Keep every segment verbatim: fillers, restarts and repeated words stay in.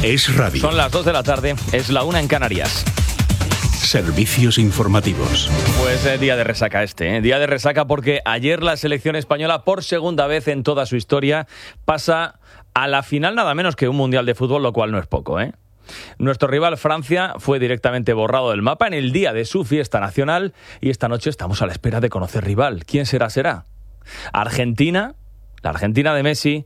Es radio. Son las dos de la tarde, es la una en Canarias. Servicios informativos. Pues eh, día de resaca este, ¿eh? Día de resaca porque ayer la selección española, por segunda vez en toda su historia, pasa a la final nada menos que un mundial de fútbol, lo cual no es poco, ¿eh? Nuestro rival Francia fue directamente borrado del mapa en el día de su fiesta nacional y esta noche estamos a la espera de conocer rival. ¿Quién será? ¿Será Argentina? ¿La Argentina de Messi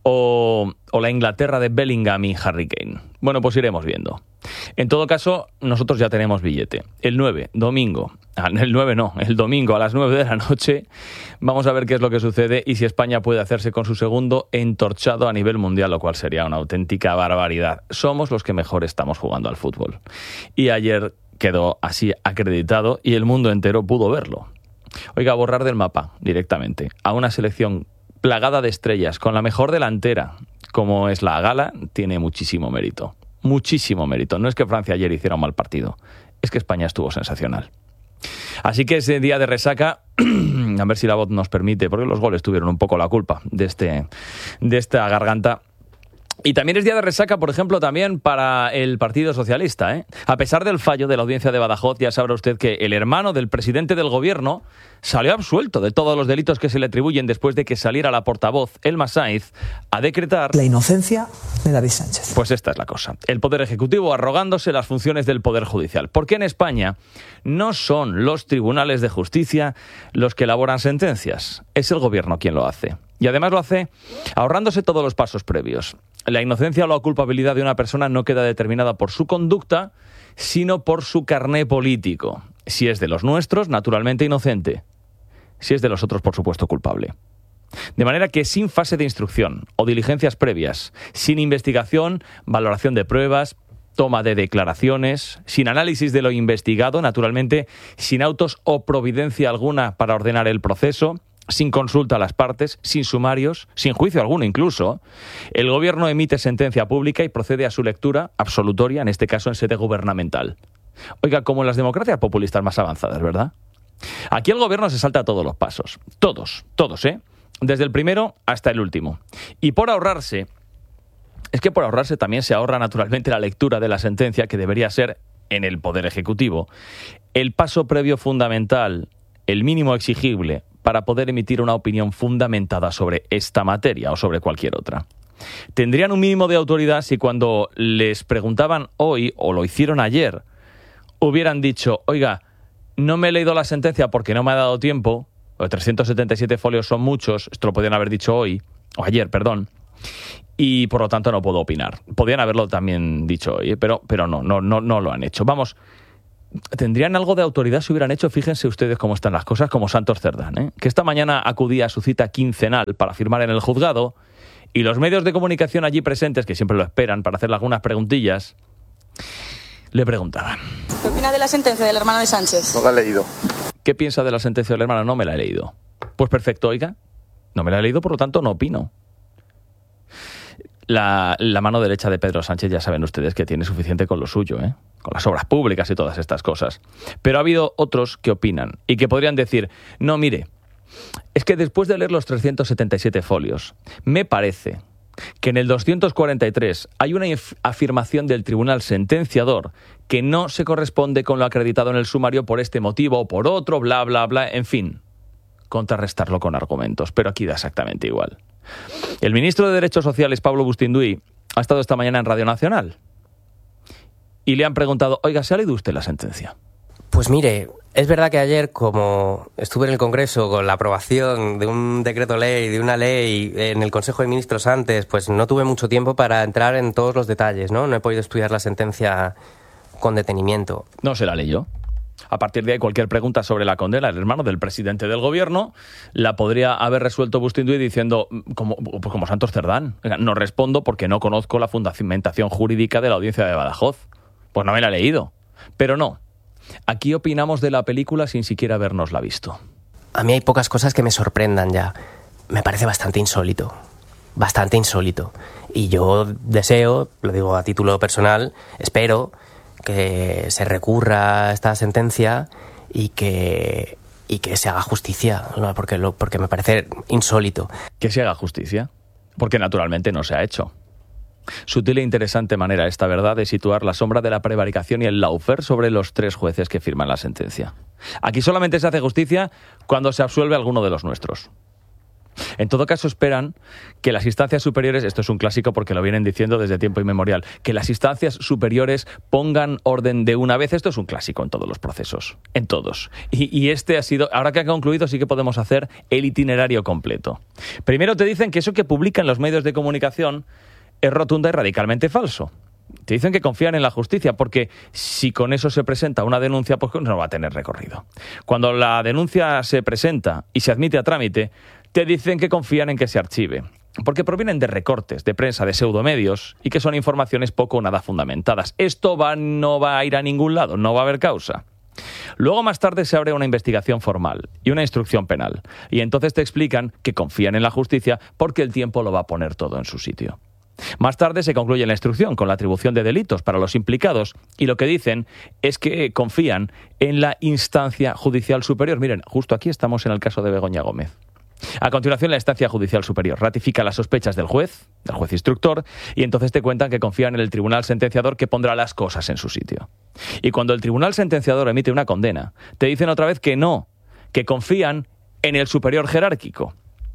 o, o la Inglaterra de Bellingham y Harry Kane? Bueno, pues iremos viendo. En todo caso, nosotros ya tenemos billete. El nueve, domingo, ah, el nueve no, el domingo a las nueve de la noche, vamos a ver qué es lo que sucede y si España puede hacerse con su segundo entorchado a nivel mundial, lo cual sería una auténtica barbaridad. Somos los que mejor estamos jugando al fútbol. Y ayer quedó así acreditado y el mundo entero pudo verlo. Oiga, borrar del mapa directamente a una selección plagada de estrellas, con la mejor delantera, como es la Gala, tiene muchísimo mérito. Muchísimo mérito. No es que Francia ayer hiciera un mal partido, es que España estuvo sensacional. Así que ese día de resaca, a ver si la voz nos permite, porque los goles tuvieron un poco la culpa de, este, de esta garganta. Y también es día de resaca, por ejemplo, también para el Partido Socialista, ¿eh? A pesar del fallo de la audiencia de Badajoz, ya sabrá usted que el hermano del presidente del gobierno salió absuelto de todos los delitos que se le atribuyen después de que saliera la portavoz, Elma Sainz, a decretar la inocencia de David Sánchez. Pues esta es la cosa. El Poder Ejecutivo arrogándose las funciones del Poder Judicial. Porque en España no son los tribunales de justicia los que elaboran sentencias, es el gobierno quien lo hace. Y además lo hace ahorrándose todos los pasos previos. La inocencia o la culpabilidad de una persona no queda determinada por su conducta, sino por su carné político. Si es de los nuestros, naturalmente inocente. Si es de los otros, por supuesto, culpable. De manera que sin fase de instrucción o diligencias previas, sin investigación, valoración de pruebas, toma de declaraciones, sin análisis de lo investigado, naturalmente, sin autos o providencia alguna para ordenar el proceso, sin consulta a las partes, sin sumarios, sin juicio alguno incluso, el gobierno emite sentencia pública y procede a su lectura absolutoria, en este caso en sede gubernamental. Oiga, como en las democracias populistas más avanzadas, ¿verdad? Aquí el gobierno se salta todos los pasos. Todos, todos, ¿eh? Desde el primero hasta el último. Y por ahorrarse, es que por ahorrarse también se ahorra naturalmente la lectura de la sentencia, que debería ser, en el Poder Ejecutivo, el paso previo fundamental, el mínimo exigible, para poder emitir una opinión fundamentada sobre esta materia o sobre cualquier otra. Tendrían un mínimo de autoridad si cuando les preguntaban hoy, o lo hicieron ayer, hubieran dicho, oiga, no me he leído la sentencia porque no me ha dado tiempo, los trescientos setenta y siete folios son muchos, esto lo podían haber dicho hoy, o ayer, perdón, y por lo tanto no puedo opinar. Podían haberlo también dicho hoy, pero, pero no, no, no, no lo han hecho. Vamos, tendrían algo de autoridad si hubieran hecho, fíjense ustedes cómo están las cosas, como Santos Cerdán, ¿eh? Que esta mañana acudía a su cita quincenal para firmar en el juzgado y los medios de comunicación allí presentes, que siempre lo esperan para hacerle algunas preguntillas, le preguntaban. ¿Qué opina de la sentencia del hermano de Sánchez? No la he leído. ¿Qué piensa de la sentencia del hermano? No me la he leído. Pues perfecto, oiga, no me la he leído, por lo tanto no opino. La, la mano derecha de Pedro Sánchez ya saben ustedes que tiene suficiente con lo suyo, ¿eh? Con las obras públicas y todas estas cosas. Pero ha habido otros que opinan y que podrían decir, no, mire, es que después de leer los trescientos setenta y siete folios, me parece que en el doscientos cuarenta y tres hay una afirmación del tribunal sentenciador que no se corresponde con lo acreditado en el sumario por este motivo o por otro, bla, bla, bla, en fin. Contrarrestarlo con argumentos, pero aquí da exactamente igual. El ministro de Derechos Sociales, Pablo Bustinduy, ha estado esta mañana en Radio Nacional y le han preguntado, oiga, ¿se ha leído usted la sentencia? Pues mire, es verdad que ayer, como estuve en el Congreso con la aprobación de un decreto ley, de una ley en el Consejo de Ministros antes, pues no tuve mucho tiempo para entrar en todos los detalles, ¿no? No he podido estudiar la sentencia con detenimiento. No se la leyó. A partir de ahí, cualquier pregunta sobre la condena del hermano del presidente del gobierno la podría haber resuelto Bustinduy diciendo, como, como Santos Cerdán, no respondo porque no conozco la fundamentación jurídica de la audiencia de Badajoz. Pues no me la he leído. Pero no. Aquí opinamos de la película sin siquiera habernosla visto. A mí hay pocas cosas que me sorprendan ya. Me parece bastante insólito. Bastante insólito. Y yo deseo, lo digo a título personal, espero que se recurra a esta sentencia y que, y que se haga justicia, ¿no? porque, lo, porque me parece insólito. ¿Que se haga justicia? Porque naturalmente no se ha hecho. Sutil e interesante manera esta, ¿verdad?, de situar la sombra de la prevaricación y el lawfare sobre los tres jueces que firman la sentencia. Aquí solamente se hace justicia cuando se absuelve a alguno de los nuestros. En todo caso, esperan que las instancias superiores, esto es un clásico porque lo vienen diciendo desde tiempo inmemorial, que las instancias superiores pongan orden de una vez. Esto es un clásico en todos los procesos, en todos. Y, y este ha sido, ahora que ha concluido, sí que podemos hacer el itinerario completo. Primero te dicen que eso que publican los medios de comunicación es rotunda y radicalmente falso. Te dicen que confían en la justicia porque si con eso se presenta una denuncia, pues no va a tener recorrido. Cuando la denuncia se presenta y se admite a trámite, te dicen que confían en que se archive, porque provienen de recortes de prensa, de pseudomedios, y que son informaciones poco o nada fundamentadas. Esto va, no va a ir a ningún lado, no va a haber causa. Luego, más tarde, se abre una investigación formal y una instrucción penal, y entonces te explican que confían en la justicia porque el tiempo lo va a poner todo en su sitio. Más tarde se concluye la instrucción con la atribución de delitos para los implicados y lo que dicen es que confían en la instancia judicial superior. Miren, justo aquí estamos en el caso de Begoña Gómez. A continuación, la instancia judicial superior ratifica las sospechas del juez, del juez instructor, y entonces te cuentan que confían en el tribunal sentenciador que pondrá las cosas en su sitio. Y cuando el tribunal sentenciador emite una condena, te dicen otra vez que no, que confían en el superior jerárquico.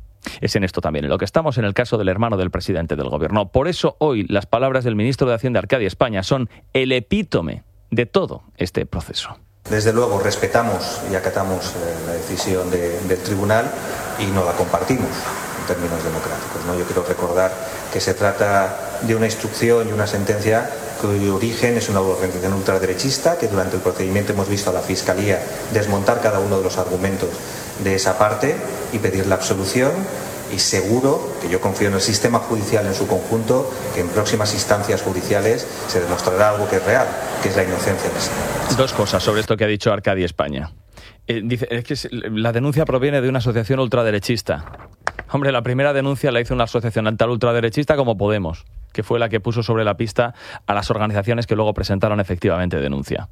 Es en esto también en lo que estamos en el caso del hermano del presidente del gobierno. Por eso hoy las palabras del ministro de Hacienda, Arcadio España, son el epítome de todo este proceso. Desde luego respetamos y acatamos eh, la decisión de, del tribunal y no la compartimos en términos democráticos, ¿no? Yo quiero recordar que se trata de una instrucción y una sentencia cuyo origen es una organización ultraderechista, que durante el procedimiento hemos visto a la Fiscalía desmontar cada uno de los argumentos de esa parte y pedir la absolución, y seguro que yo confío en el sistema judicial en su conjunto, que en próximas instancias judiciales se demostrará algo que es real, que es la inocencia de señor. Dos cosas sobre esto que ha dicho Arcadio España. Eh, dice, es que la denuncia proviene de una asociación ultraderechista. Hombre, la primera denuncia la hizo una asociación tal ultraderechista como Podemos, que fue la que puso sobre la pista a las organizaciones que luego presentaron efectivamente denuncia.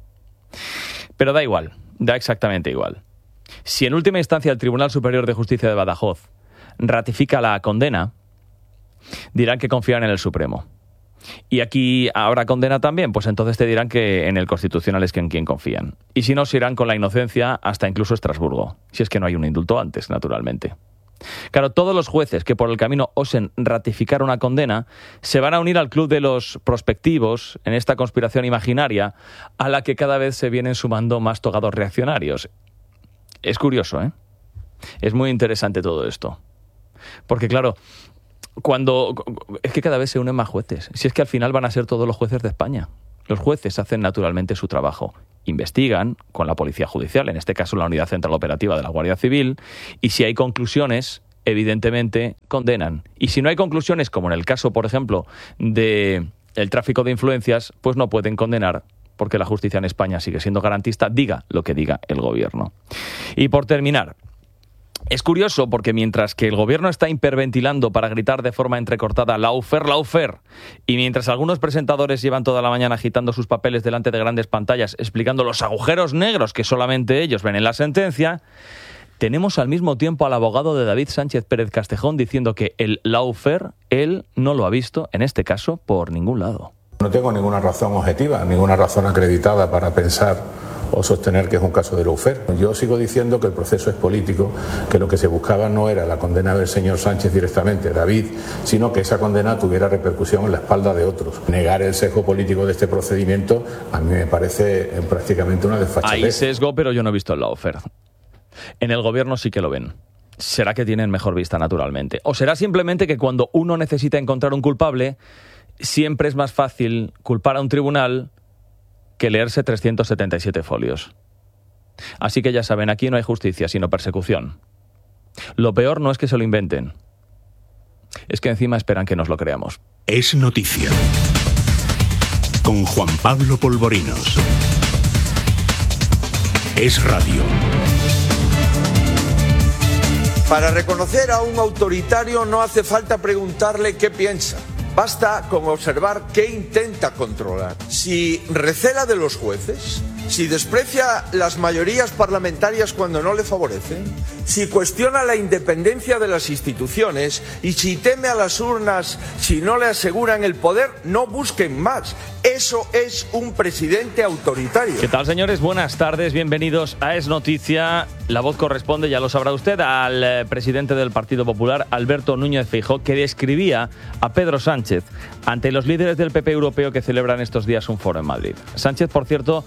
Pero da igual, da exactamente igual. Si en última instancia el Tribunal Superior de Justicia de Badajoz ratifica la condena, dirán que confían en el Supremo. Y aquí habrá condena también, pues entonces te dirán que en el Constitucional es que en quien confían. Y si no, se irán con la inocencia hasta incluso Estrasburgo, si es que no hay un indulto antes, naturalmente. Claro, todos los jueces que por el camino osen ratificar una condena se van a unir al club de los prospectivos en esta conspiración imaginaria a la que cada vez se vienen sumando más togados reaccionarios. Es curioso, ¿eh? Es muy interesante todo esto. Porque claro, cuando es que cada vez se unen más jueces. Si es que al final van a ser todos los jueces de España. Los jueces hacen naturalmente su trabajo. Investigan con la Policía Judicial, en este caso la Unidad Central Operativa de la Guardia Civil, y si hay conclusiones, evidentemente condenan. Y si no hay conclusiones, como en el caso, por ejemplo, de el tráfico de influencias, pues no pueden condenar, porque la justicia en España sigue siendo garantista, diga lo que diga el gobierno. Y por terminar, es curioso porque mientras que el gobierno está hiperventilando para gritar de forma entrecortada lawfare, lawfare, y mientras algunos presentadores llevan toda la mañana agitando sus papeles delante de grandes pantallas explicando los agujeros negros que solamente ellos ven en la sentencia, tenemos al mismo tiempo al abogado de David Sánchez Pérez Castejón diciendo que el lawfare él no lo ha visto, en este caso, por ningún lado. No tengo ninguna razón objetiva, ninguna razón acreditada para pensar o sostener que es un caso de lawfare. Yo sigo diciendo que el proceso es político, que lo que se buscaba no era la condena del señor Sánchez directamente, David, sino que esa condena tuviera repercusión en la espalda de otros. Negar el sesgo político de este procedimiento a mí me parece prácticamente una desfachatez. Hay sesgo, pero yo no he visto el lawfare. En el gobierno sí que lo ven. ¿Será que tienen mejor vista naturalmente? ¿O será simplemente que cuando uno necesita encontrar un culpable, siempre es más fácil culpar a un tribunal que leerse trescientos setenta y siete folios? Así que ya saben, aquí no hay justicia, sino persecución. Lo peor no es que se lo inventen, es que encima esperan que nos lo creamos. Es noticia. Con Juan Pablo Polvorinos. Es radio. Para reconocer a un autoritario no hace falta preguntarle qué piensa. Basta con observar qué intenta controlar. Si recela de los jueces, si desprecia las mayorías parlamentarias cuando no le favorecen, si cuestiona la independencia de las instituciones y si teme a las urnas, si no le aseguran el poder, no busquen más. Eso es un presidente autoritario. ¿Qué tal, señores? Buenas tardes, bienvenidos a Es Noticia. La voz corresponde, ya lo sabrá usted, al eh, presidente del Partido Popular, Alberto Núñez Feijóo, que describía a Pedro Sánchez ante los líderes del P P europeo que celebran estos días un foro en Madrid. Sánchez, por cierto,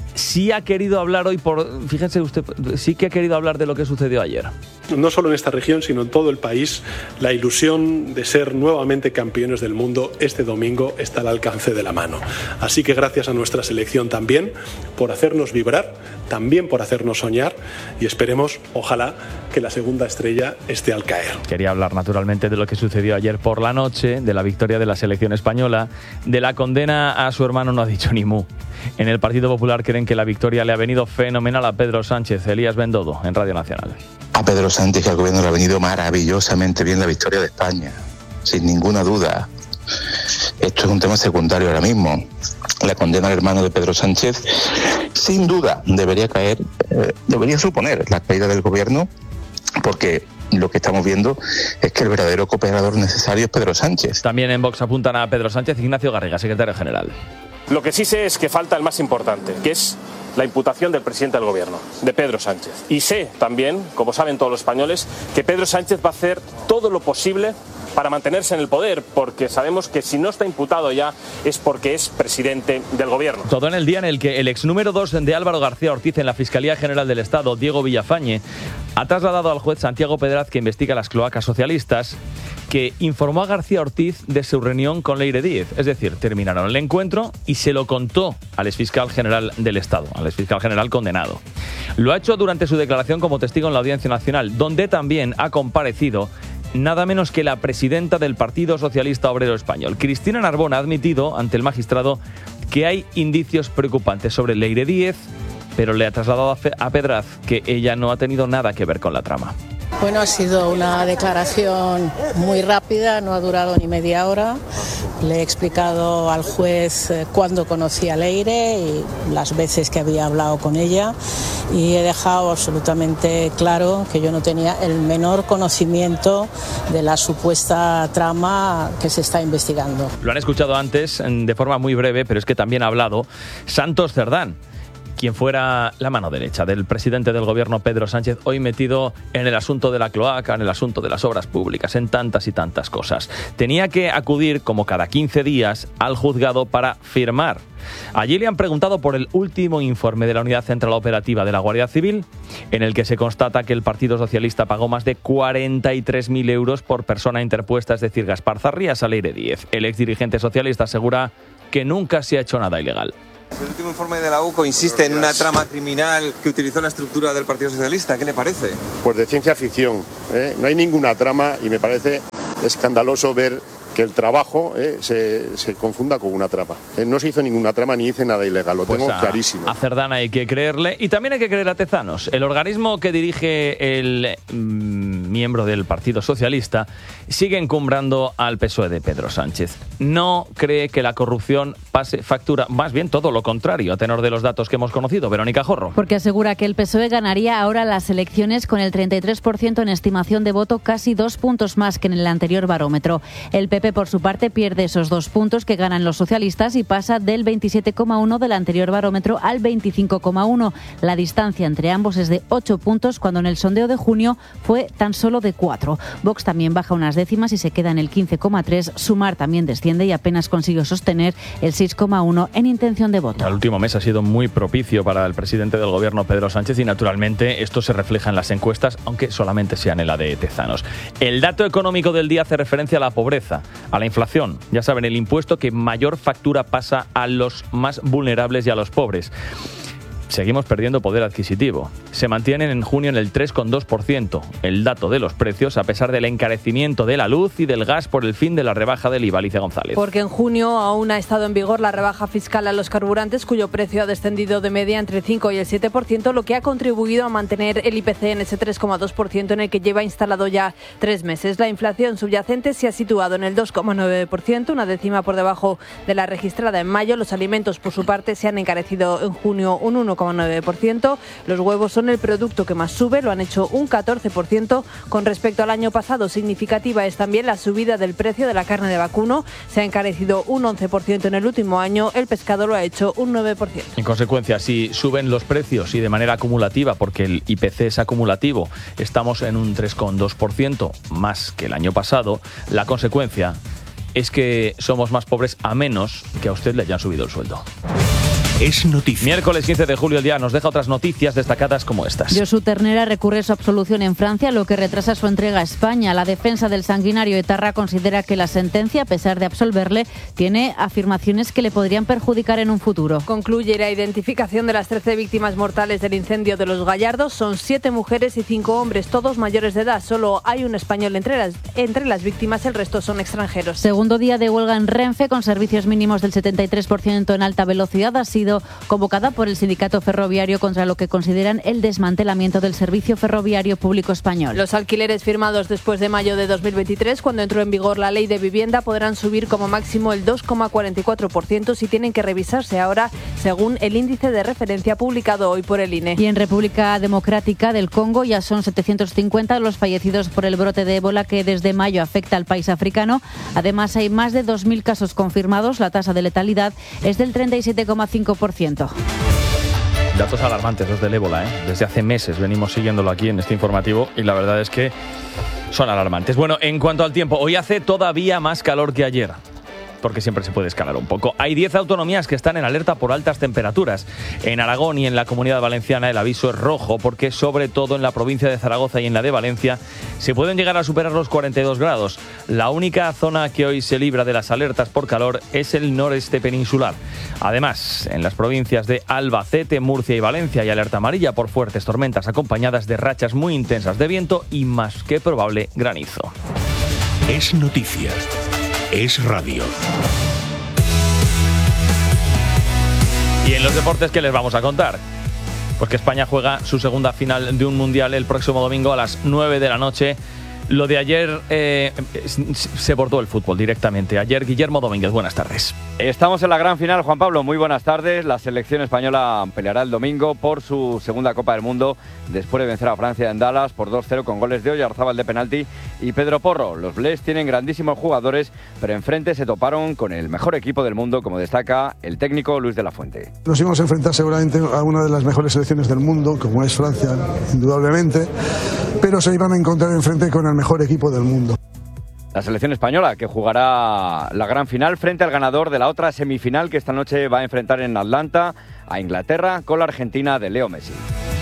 sí ha querido hablar hoy, por, fíjense usted, sí que ha querido hablar de lo que sucedió ayer. No solo en esta región, sino en todo el país, la ilusión de ser nuevamente campeones del mundo este domingo está al alcance de la mano. Así que gracias a nuestra selección también por hacernos vibrar, también por hacernos soñar y esperemos, ojalá, que la segunda estrella esté al caer. Quería hablar naturalmente de lo que sucedió ayer por la noche, de la victoria de la selección española, de la condena a su hermano, no ha dicho ni mu. En el Partido Popular creen que la victoria le ha venido fenomenal a Pedro Sánchez. Elías Bendodo, en Radio Nacional. A Pedro Sánchez, que al gobierno le ha venido maravillosamente bien la victoria de España, sin ninguna duda. Esto es un tema secundario ahora mismo. La condena al hermano de Pedro Sánchez, sin duda, debería caer, eh, debería suponer la caída del gobierno, porque lo que estamos viendo es que el verdadero cooperador necesario es Pedro Sánchez. También en Vox apuntan a Pedro Sánchez. Ignacio Garriga, secretario general. Lo que sí sé es que falta el más importante, que es la imputación del presidente del gobierno, de Pedro Sánchez. Y sé también, como saben todos los españoles, que Pedro Sánchez va a hacer todo lo posible para mantenerse en el poder, porque sabemos que si no está imputado ya es porque es presidente del gobierno. Todo en el día en el que el ex número dos de Álvaro García Ortiz en la Fiscalía General del Estado, Diego Villafañe, ha trasladado al juez Santiago Pedraz, que investiga las cloacas socialistas, que informó a García Ortiz de su reunión con Leire Díez. Es decir, terminaron el encuentro y se lo contó al exfiscal general del Estado, al exfiscal general condenado. Lo ha hecho durante su declaración como testigo en la Audiencia Nacional, donde también ha comparecido nada menos que la presidenta del Partido Socialista Obrero Español. Cristina Narbona ha admitido ante el magistrado que hay indicios preocupantes sobre Leire Díez, pero le ha trasladado a Pedraz que ella no ha tenido nada que ver con la trama. Bueno, ha sido una declaración muy rápida, no ha durado ni media hora. Le he explicado al juez cuándo conocí a Leire y las veces que había hablado con ella, y he dejado absolutamente claro que yo no tenía el menor conocimiento de la supuesta trama que se está investigando. Lo han escuchado antes de forma muy breve, pero es que también ha hablado Santos Cerdán, quien fuera la mano derecha del presidente del gobierno Pedro Sánchez, hoy metido en el asunto de la cloaca, en el asunto de las obras públicas, en tantas y tantas cosas. Tenía que acudir, como cada quince días, al juzgado para firmar. Allí le han preguntado por el último informe de la Unidad Central Operativa de la Guardia Civil, en el que se constata que el Partido Socialista pagó más de cuarenta y tres mil euros por persona interpuesta, es decir, Gaspar Zarrías a Leire Díez. El exdirigente socialista asegura que nunca se ha hecho nada ilegal. El último informe de la U C O insiste en una trama criminal que utilizó la estructura del Partido Socialista. ¿Qué le parece? Pues de ciencia ficción, ¿eh? No hay ninguna trama y me parece escandaloso ver que el trabajo eh, se, se confunda con una trama. Eh, no se hizo ninguna trama ni hice nada ilegal, lo pues tengo a, clarísimo. A Cerdán hay que creerle y también hay que creer a Tezanos. El organismo que dirige el mmm, miembro del Partido Socialista sigue encumbrando al P S O E de Pedro Sánchez. No cree que la corrupción pase factura, más bien todo lo contrario, a tenor de los datos que hemos conocido. Verónica Jorro. Porque asegura que el P S O E ganaría ahora las elecciones con el treinta y tres por ciento en estimación de voto, casi dos puntos más que en el anterior barómetro. El P P, por su parte, pierde esos dos puntos que ganan los socialistas y pasa del veintisiete coma uno del anterior barómetro al veinticinco coma uno. La distancia entre ambos es de ocho puntos, cuando en el sondeo de junio fue tan solo de cuatro. Vox también baja unas décimas y se queda en el quince coma tres. Sumar también desciende y apenas consiguió sostener el seis coma uno en intención de voto. El último mes ha sido muy propicio para el presidente del gobierno, Pedro Sánchez, y naturalmente esto se refleja en las encuestas, aunque solamente sean en la de Tezanos. El dato económico del día hace referencia a la pobreza, a la inflación. Ya saben, el impuesto que mayor factura pasa a los más vulnerables y a los pobres. Seguimos perdiendo poder adquisitivo. Se mantienen en junio en el tres coma dos por ciento el dato de los precios, a pesar del encarecimiento de la luz y del gas por el fin de la rebaja del I V A. Alicia González. Porque en junio aún ha estado en vigor la rebaja fiscal a los carburantes, cuyo precio ha descendido de media entre el cinco y el siete por ciento, lo que ha contribuido a mantener el I P C en ese tres coma dos por ciento en el que lleva instalado ya tres meses. La inflación subyacente se ha situado en el dos coma nueve por ciento, una décima por debajo de la registrada en mayo. Los alimentos, por su parte, se han encarecido en junio un uno coma nueve por ciento. Los huevos son el producto que más sube, lo han hecho un catorce por ciento con respecto al año pasado. Significativa es también la subida del precio de la carne de vacuno. Se ha encarecido un once por ciento en el último año, el pescado lo ha hecho un nueve por ciento. En consecuencia, si suben los precios y de manera acumulativa, porque el I P C es acumulativo, estamos en un tres coma dos por ciento más que el año pasado, la consecuencia es que somos más pobres a menos que a usted le hayan subido el sueldo. Es noticia. Miércoles quince de julio, el día nos deja otras noticias destacadas como estas. Josu Ternera recurre su absolución en Francia, lo que retrasa su entrega a España. La defensa del sanguinario etarra considera que la sentencia, a pesar de absolverle, tiene afirmaciones que le podrían perjudicar en un futuro. Concluye la identificación de las trece víctimas mortales del incendio de Los Gallardos. Son siete mujeres y cinco hombres, todos mayores de edad. Solo hay un español entre las, entre las víctimas, el resto son extranjeros. Segundo día de huelga en Renfe, con servicios mínimos del setenta y tres por ciento en alta velocidad. Ha sido convocada por el sindicato ferroviario contra lo que consideran el desmantelamiento del servicio ferroviario público español. Los alquileres firmados después de mayo de dos mil veintitrés, cuando entró en vigor la ley de vivienda, podrán subir como máximo el dos coma cuarenta y cuatro por ciento si tienen que revisarse ahora, según el índice de referencia publicado hoy por el I N E. Y en República Democrática del Congo ya son setecientos cincuenta los fallecidos por el brote de ébola que desde mayo afecta al país africano. Además, hay más de dos mil casos confirmados. La tasa de letalidad es del treinta y siete coma cinco por ciento. Datos alarmantes los del ébola, ¿eh? Desde hace meses venimos siguiéndolo aquí en este informativo y la verdad es que son alarmantes. Bueno, en cuanto al tiempo, hoy hace todavía más calor que ayer, porque siempre se puede escalar un poco. Hay diez autonomías que están en alerta por altas temperaturas. En Aragón y en la Comunidad Valenciana el aviso es rojo, porque sobre todo en la provincia de Zaragoza y en la de Valencia se pueden llegar a superar los cuarenta y dos grados. La única zona que hoy se libra de las alertas por calor es el noreste peninsular. Además, en las provincias de Albacete, Murcia y Valencia hay alerta amarilla por fuertes tormentas acompañadas de rachas muy intensas de viento y más que probable granizo. Es noticia. Es radio. Y en los deportes, ¿qué les vamos a contar? Pues que España juega su segunda final de un mundial el próximo domingo a las nueve de la noche. Lo de ayer eh, se bordó el fútbol directamente. Ayer, Guillermo Domínguez, buenas tardes. Estamos en la gran final, Juan Pablo, muy buenas tardes. La selección española peleará el domingo por su segunda Copa del Mundo después de vencer a Francia en Dallas por dos cero con goles de Oyarzábal de penalti y Pedro Porro. Los Blés tienen grandísimos jugadores, pero enfrente se toparon con el mejor equipo del mundo, como destaca el técnico Luis de la Fuente. Nos íbamos a enfrentar seguramente a una de las mejores selecciones del mundo, como es Francia, indudablemente, pero se iban a encontrar enfrente con el mejor equipo del mundo. La selección española que jugará la gran final frente al ganador de la otra semifinal que esta noche va a enfrentar en Atlanta a Inglaterra con la Argentina de Leo Messi.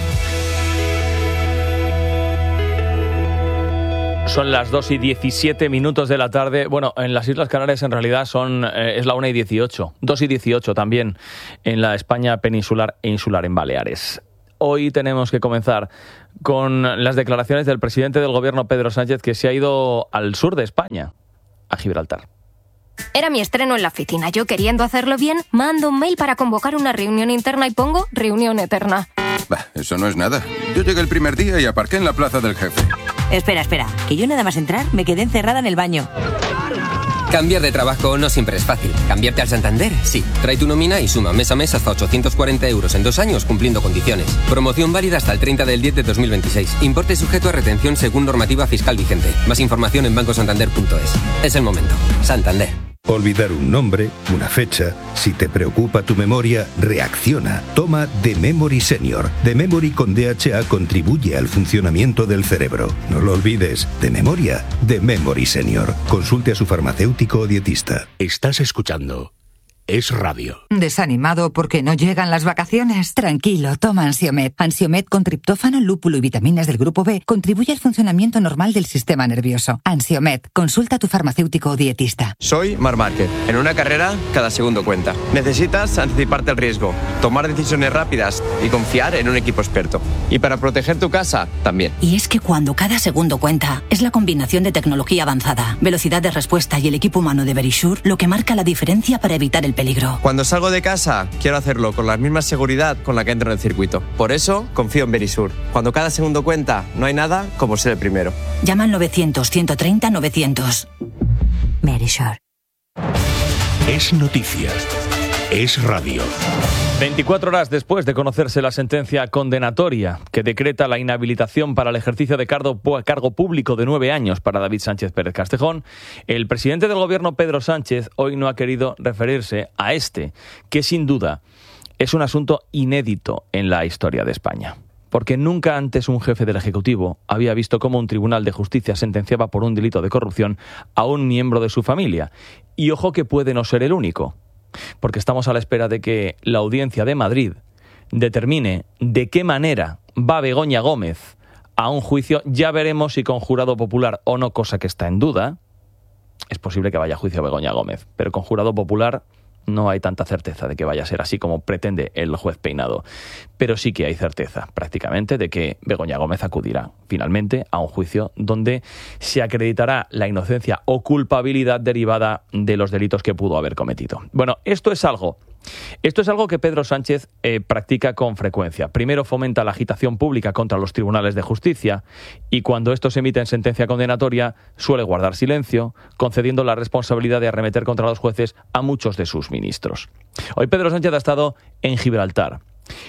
Son las dos y diecisiete minutos de la tarde. Bueno, en las Islas Canarias en realidad son eh, es la una y dieciocho. dos y dieciocho también en la España peninsular e insular en Baleares. Hoy tenemos que comenzar con las declaraciones del presidente del gobierno, Pedro Sánchez, que se ha ido al sur de España, a Gibraltar. Era mi estreno en la oficina. Yo, queriendo hacerlo bien, mando un mail para convocar una reunión interna y pongo reunión eterna. Bah, eso no es nada. Yo llegué el primer día y aparqué en la plaza del jefe. Espera, espera, que yo nada más entrar me quedé encerrada en el baño. Cambiar de trabajo no siempre es fácil. ¿Cambiarte al Santander? Sí. Trae tu nómina y suma mes a mes hasta ochocientos cuarenta euros en dos años cumpliendo condiciones. Promoción válida hasta el treinta del diez de dos mil veintiséis. Importe sujeto a retención según normativa fiscal vigente. Más información en banco santander punto es. Es el momento. Santander. Olvidar un nombre, una fecha. Si te preocupa tu memoria, reacciona. Toma The Memory Senior. The Memory con D H A contribuye al funcionamiento del cerebro. No lo olvides. De memoria, The Memory Senior. Consulte a su farmacéutico o dietista. Estás escuchando Es Radio. ¿Desanimado porque no llegan las vacaciones? Tranquilo, toma Ansiomed. Ansiomed con triptófano, lúpulo y vitaminas del grupo B contribuye al funcionamiento normal del sistema nervioso. Ansiomed, consulta a tu farmacéutico o dietista. Soy Marc Márquez. En una carrera, cada segundo cuenta. Necesitas anticiparte al riesgo, tomar decisiones rápidas y confiar en un equipo experto. Y para proteger tu casa, también. Y es que cuando cada segundo cuenta, es la combinación de tecnología avanzada, velocidad de respuesta y el equipo humano de Verisure lo que marca la diferencia para evitar el peligro. Cuando salgo de casa, quiero hacerlo con la misma seguridad con la que entro en el circuito. Por eso, confío en Verisure. Cuando cada segundo cuenta, no hay nada como ser el primero. Llama al novecientos, ciento treinta, novecientos. Verisure. Es noticia. es radio. veinticuatro horas después de conocerse la sentencia condenatoria que decreta la inhabilitación para el ejercicio de cargo, cargo público de nueve años para David Sánchez Pérez Castejón, el presidente del gobierno, Pedro Sánchez, hoy no ha querido referirse a este, que sin duda es un asunto inédito en la historia de España. Porque nunca antes un jefe del Ejecutivo había visto cómo un tribunal de justicia sentenciaba por un delito de corrupción a un miembro de su familia. Y ojo que puede no ser el único, porque estamos a la espera de que la Audiencia de Madrid determine de qué manera va Begoña Gómez a un juicio. Ya veremos si con jurado popular o no, cosa que está en duda. Es posible que vaya a juicio Begoña Gómez, pero con jurado popular no hay tanta certeza de que vaya a ser así como pretende el juez Peinado. Pero sí que hay certeza, prácticamente, de que Begoña Gómez acudirá finalmente a un juicio donde se acreditará la inocencia o culpabilidad derivada de los delitos que pudo haber cometido. Bueno, esto es algo... Esto es algo que Pedro Sánchez eh, practica con frecuencia. Primero fomenta la agitación pública contra los tribunales de justicia y cuando estos emiten sentencia condenatoria suele guardar silencio, concediendo la responsabilidad de arremeter contra los jueces a muchos de sus ministros. Hoy Pedro Sánchez ha estado en Gibraltar,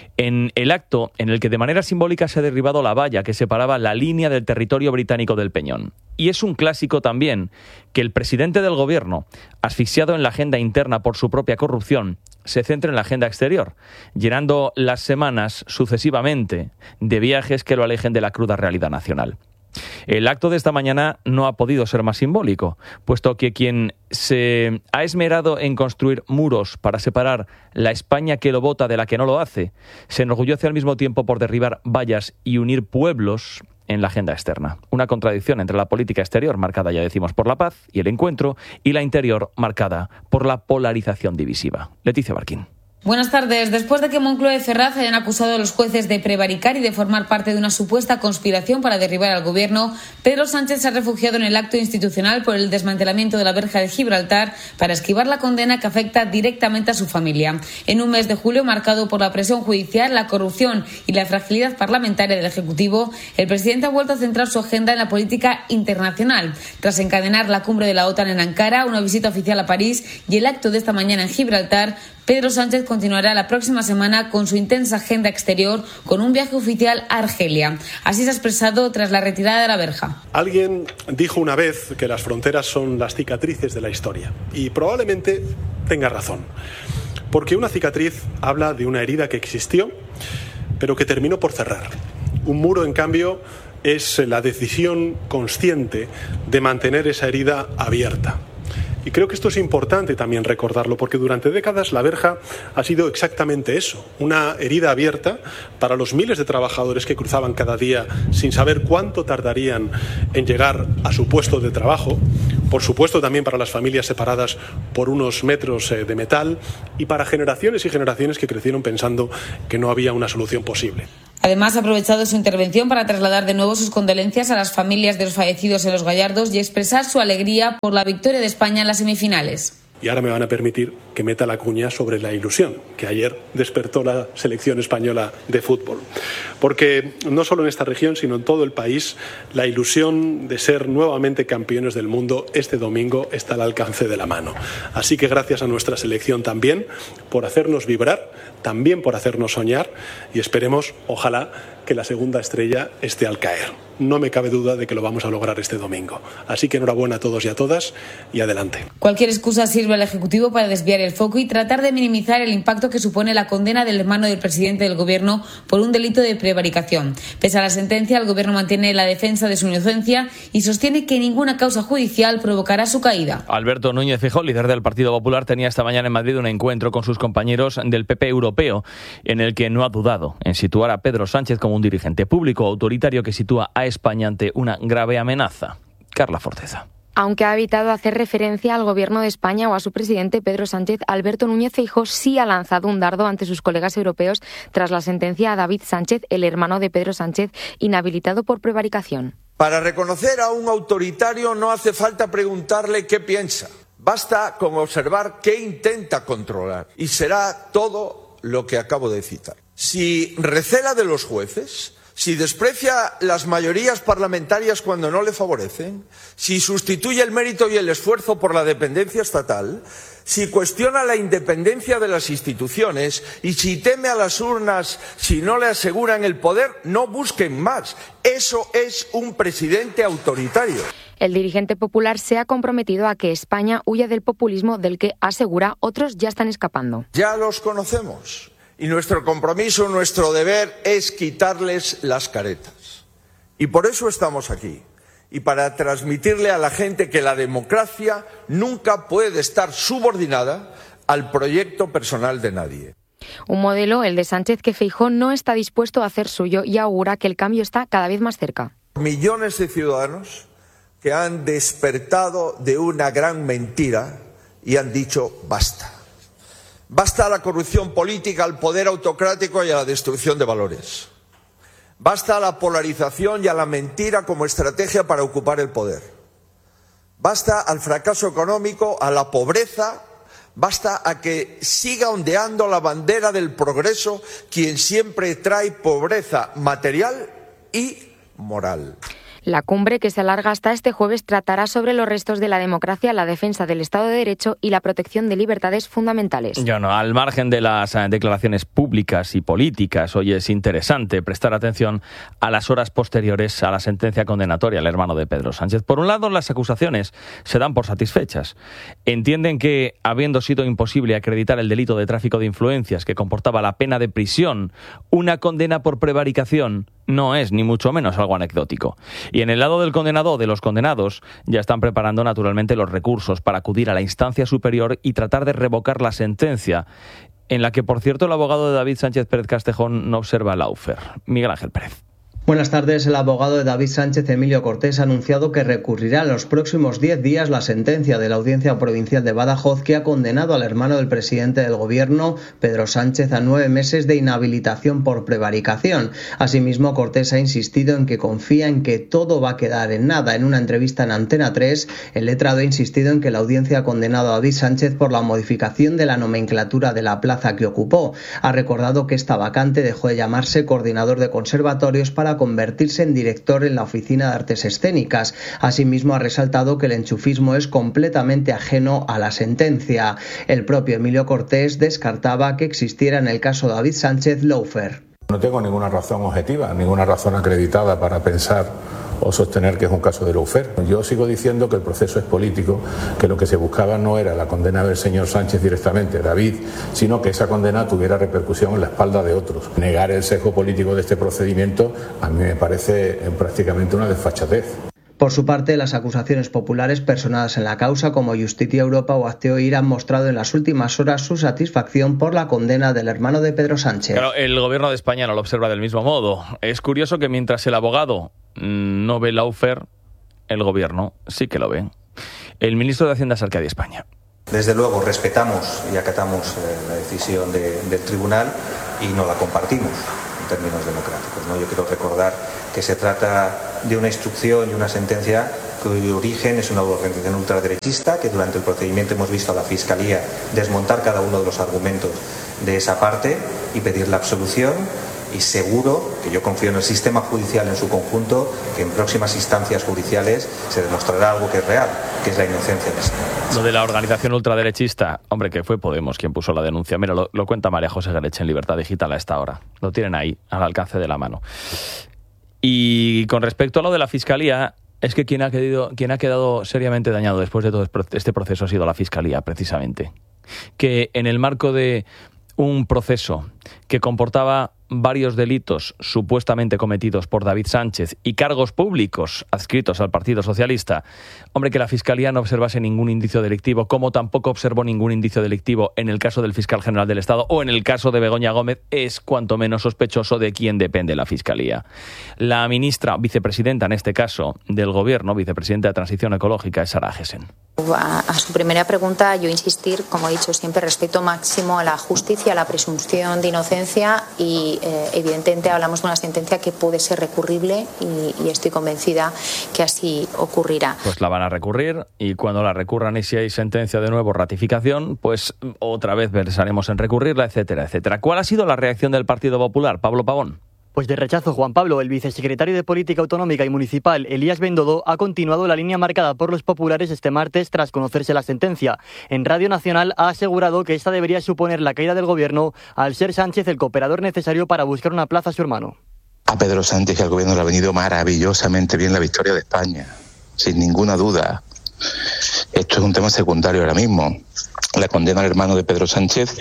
en el acto en el que de manera simbólica se ha derribado la valla que separaba la línea del territorio británico del Peñón. Y es un clásico también que el presidente del gobierno, asfixiado en la agenda interna por su propia corrupción, se centre en la agenda exterior, llenando las semanas sucesivamente de viajes que lo alejen de la cruda realidad nacional. El acto de esta mañana no ha podido ser más simbólico, puesto que quien se ha esmerado en construir muros para separar la España que lo vota de la que no lo hace, se enorgullece al mismo tiempo por derribar vallas y unir pueblos en la agenda externa. Una contradicción entre la política exterior, marcada, ya decimos, por la paz y el encuentro, y la interior, marcada por la polarización divisiva. Leticia Barquín. Buenas tardes. Después de que Moncloa y Ferraz hayan acusado a los jueces de prevaricar y de formar parte de una supuesta conspiración para derribar al gobierno, Pedro Sánchez se ha refugiado en el acto institucional por el desmantelamiento de la verja de Gibraltar para esquivar la condena que afecta directamente a su familia. En un mes de julio marcado por la presión judicial, la corrupción y la fragilidad parlamentaria del Ejecutivo, el presidente ha vuelto a centrar su agenda en la política internacional, tras encadenar la cumbre de la OTAN en Ankara, una visita oficial a París y el acto de esta mañana en Gibraltar. Pedro Sánchez continuará la próxima semana con su intensa agenda exterior con un viaje oficial a Argelia. Así se ha expresado tras la retirada de la verja. Alguien dijo una vez que las fronteras son las cicatrices de la historia y probablemente tenga razón, porque una cicatriz habla de una herida que existió pero que terminó por cerrar. Un muro, en cambio, es la decisión consciente de mantener esa herida abierta. Y creo que esto es importante también recordarlo, porque durante décadas la verja ha sido exactamente eso, una herida abierta para los miles de trabajadores que cruzaban cada día sin saber cuánto tardarían en llegar a su puesto de trabajo, por supuesto también para las familias separadas por unos metros de metal y para generaciones y generaciones que crecieron pensando que no había una solución posible. Además, ha aprovechado su intervención para trasladar de nuevo sus condolencias a las familias de los fallecidos en Los Gallardos y expresar su alegría por la victoria de España en las semifinales. Y ahora me van a permitir que meta la cuña sobre la ilusión que ayer despertó la selección española de fútbol. Porque no solo en esta región, sino en todo el país, la ilusión de ser nuevamente campeones del mundo este domingo está al alcance de la mano. Así que gracias a nuestra selección también por hacernos vibrar, también por hacernos soñar y esperemos, ojalá, que la segunda estrella esté al caer. No me cabe duda de que lo vamos a lograr este domingo. Así que enhorabuena a todos y a todas y adelante. Cualquier excusa sirve al Ejecutivo para desviar el foco y tratar de minimizar el impacto que supone la condena del hermano del presidente del Gobierno por un delito de prevaricación. Pese a la sentencia, el Gobierno mantiene la defensa de su inocencia y sostiene que ninguna causa judicial provocará su caída. Alberto Núñez Feijóo, líder del Partido Popular, tenía esta mañana en Madrid un encuentro con sus compañeros del P P europeo, en el que no ha dudado en situar a Pedro Sánchez como un dirigente público autoritario que sitúa a España ante una grave amenaza. Carla Forteza. Aunque ha evitado hacer referencia al Gobierno de España o a su presidente Pedro Sánchez, Alberto Núñez Feijóo sí ha lanzado un dardo ante sus colegas europeos tras la sentencia a David Sánchez, el hermano de Pedro Sánchez, inhabilitado por prevaricación. Para reconocer a un autoritario no hace falta preguntarle qué piensa. Basta con observar qué intenta controlar. Y será todo lo que acabo de citar. Si recela de los jueces, si desprecia las mayorías parlamentarias cuando no le favorecen, si sustituye el mérito y el esfuerzo por la dependencia estatal, si cuestiona la independencia de las instituciones y si teme a las urnas si no le aseguran el poder, no busquen más. Eso es un presidente autoritario. El dirigente popular se ha comprometido a que España huya del populismo del que, asegura, otros ya están escapando. Ya los conocemos. Y nuestro compromiso, nuestro deber es quitarles las caretas. Y por eso estamos aquí. Y para transmitirle a la gente que la democracia nunca puede estar subordinada al proyecto personal de nadie. Un modelo, el de Sánchez, que Feijóo no está dispuesto a hacer suyo y augura que el cambio está cada vez más cerca. Millones de ciudadanos que han despertado de una gran mentira y han dicho basta. Basta a la corrupción política, al poder autocrático y a la destrucción de valores. Basta a la polarización y a la mentira como estrategia para ocupar el poder. Basta al fracaso económico, a la pobreza. Basta a que siga ondeando la bandera del progreso quien siempre trae pobreza material y moral. La cumbre, que se alarga hasta este jueves, tratará sobre los restos de la democracia, la defensa del Estado de Derecho y la protección de libertades fundamentales. Yo no, al margen de las declaraciones públicas y políticas, hoy es interesante prestar atención a las horas posteriores a la sentencia condenatoria al hermano de Pedro Sánchez. Por un lado, las acusaciones se dan por satisfechas. Entienden que, habiendo sido imposible acreditar el delito de tráfico de influencias que comportaba la pena de prisión, una condena por prevaricación no es ni mucho menos algo anecdótico. Y en el lado del condenado o de los condenados ya están preparando naturalmente los recursos para acudir a la instancia superior y tratar de revocar la sentencia, en la que, por cierto, el abogado de David Sánchez Pérez Castejón no observa lawfare. Miguel Ángel Pérez. Buenas tardes. El abogado de David Sánchez, Emilio Cortés, ha anunciado que recurrirá en los próximos diez días la sentencia de la Audiencia Provincial de Badajoz que ha condenado al hermano del presidente del Gobierno, Pedro Sánchez, a nueve meses de inhabilitación por prevaricación. Asimismo, Cortés ha insistido en que confía en que todo va a quedar en nada. En una entrevista en Antena tres, el letrado ha insistido en que la audiencia ha condenado a David Sánchez por la modificación de la nomenclatura de la plaza que ocupó. Ha recordado que esta vacante dejó de llamarse coordinador de conservatorios para convertirse en director en la Oficina de Artes Escénicas. Asimismo, ha resaltado que el enchufismo es completamente ajeno a la sentencia. El propio Emilio Cortés descartaba que existiera en el caso de David Sánchez lawfare. No tengo ninguna razón objetiva, ninguna razón acreditada para pensar o sostener que es un caso de lawfare. Yo sigo diciendo que el proceso es político, que lo que se buscaba no era la condena del señor Sánchez directamente, David, sino que esa condena tuviera repercusión en la espalda de otros. Negar el sesgo político de este procedimiento a mí me parece prácticamente una desfachatez. Por su parte, las acusaciones populares personadas en la causa, como Justicia Europa o Hazte Oír, han mostrado en las últimas horas su satisfacción por la condena del hermano de Pedro Sánchez. Claro, el gobierno de España no lo observa del mismo modo. Es curioso que mientras el abogado no ve lawfare, el gobierno sí que lo ve. El ministro de Hacienda es Arcadia España. Desde luego respetamos y acatamos eh, la decisión de, del tribunal y no la compartimos en términos democráticos, ¿no? Yo quiero recordar que se trata de una instrucción y una sentencia cuyo origen es una organización ultraderechista, que durante el procedimiento hemos visto a la Fiscalía desmontar cada uno de los argumentos de esa parte y pedir la absolución. Y seguro que yo confío en el sistema judicial en su conjunto, que en próximas instancias judiciales se demostrará algo que es real, que es la inocencia de este. Lo de la organización ultraderechista, hombre, que fue Podemos quien puso la denuncia. Mira, lo, lo cuenta María José Gareche en Libertad Digital a esta hora. Lo tienen ahí, al alcance de la mano. Y con respecto a lo de la Fiscalía, es que quien ha quedado, quien ha quedado seriamente dañado después de todo este proceso ha sido la Fiscalía, precisamente. Que en el marco de un proceso que comportaba varios delitos supuestamente cometidos por David Sánchez y cargos públicos adscritos al Partido Socialista, hombre, que la Fiscalía no observase ningún indicio delictivo, como tampoco observó ningún indicio delictivo en el caso del fiscal general del Estado o en el caso de Begoña Gómez, es cuanto menos sospechoso de quién depende la Fiscalía. La ministra, vicepresidenta en este caso, del Gobierno, vicepresidenta de Transición Ecológica, es Sara Agesen. A, a su primera pregunta, yo insistir, como he dicho siempre, respeto máximo a la justicia, a la presunción de inocencia y eh, evidentemente hablamos de una sentencia que puede ser recurrible y, y estoy convencida que así ocurrirá. Pues la van a recurrir y cuando la recurran y si hay sentencia de nuevo, ratificación, pues otra vez pensaremos en recurrirla, etcétera, etcétera. ¿Cuál ha sido la reacción del Partido Popular, Pablo Pavón? Pues de rechazo, Juan Pablo. El vicesecretario de Política Autonómica y Municipal, Elías Bendodo, ha continuado la línea marcada por los populares este martes tras conocerse la sentencia. En Radio Nacional ha asegurado que esta debería suponer la caída del gobierno al ser Sánchez el cooperador necesario para buscar una plaza a su hermano. A Pedro Sánchez y al gobierno le ha venido maravillosamente bien la victoria de España, sin ninguna duda. Esto es un tema secundario ahora mismo. La condena al hermano de Pedro Sánchez,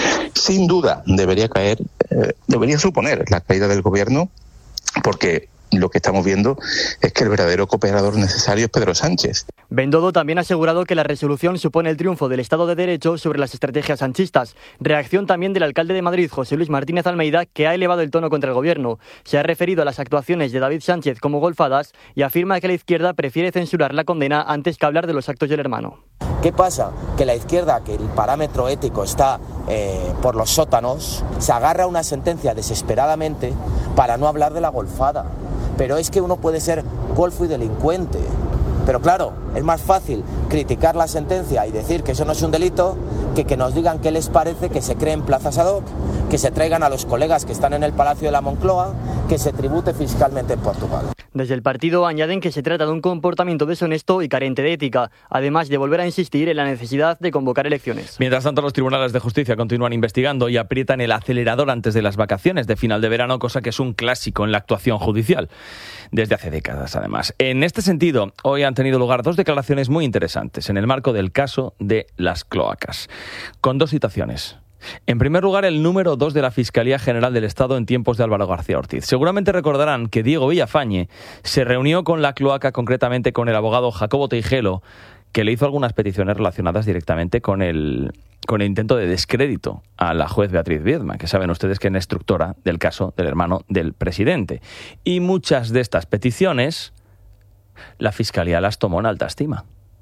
sin duda, debería caer, eh, debería suponer la caída del gobierno, porque lo que estamos viendo es que el verdadero cooperador necesario es Pedro Sánchez. Bendodo también ha asegurado que la resolución supone el triunfo del Estado de Derecho sobre las estrategias sanchistas. Reacción también del alcalde de Madrid, José Luis Martínez Almeida, que ha elevado el tono contra el gobierno. Se ha referido a las actuaciones de David Sánchez como golfadas y afirma que la izquierda prefiere censurar la condena antes que hablar de los actos del hermano. ¿Qué pasa? Que la izquierda, que el parámetro ético está eh, por los sótanos, se agarra a una sentencia desesperadamente para no hablar de la golfada. Pero es que uno puede ser golfo y delincuente. Pero claro, es más fácil criticar la sentencia y decir que eso no es un delito que que nos digan qué les parece que se creen plazas ad hoc, que se traigan a los colegas que están en el Palacio de la Moncloa, que se tribute fiscalmente en Portugal. Desde el partido añaden que se trata de un comportamiento deshonesto y carente de ética, además de volver a insistir en la necesidad de convocar elecciones. Mientras tanto, los tribunales de justicia continúan investigando y aprietan el acelerador antes de las vacaciones de final de verano, cosa que es un clásico en la actuación judicial, desde hace décadas además. En este sentido, hoy han tenido lugar dos declaraciones muy interesantes en el marco del caso de las cloacas, con dos citaciones. En primer lugar, el número dos de la Fiscalía General del Estado en tiempos de Álvaro García Ortiz. Seguramente recordarán que Diego Villafañe se reunió con la cloaca, concretamente con el abogado Jacobo Teijelo, que le hizo algunas peticiones relacionadas directamente con el, con el intento de descrédito a la juez Beatriz Viedma, que saben ustedes que es la instructora del caso del hermano del presidente. Y muchas de estas peticiones la Fiscalía las tomó en alta estima.